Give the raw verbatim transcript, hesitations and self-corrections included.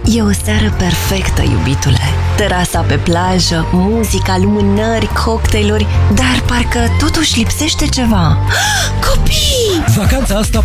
E o seară perfectă, iubitule. Terasa pe plajă, muzica, lumânări, cocktailuri, dar parcă totuși lipsește ceva. Copii! Vacanța asta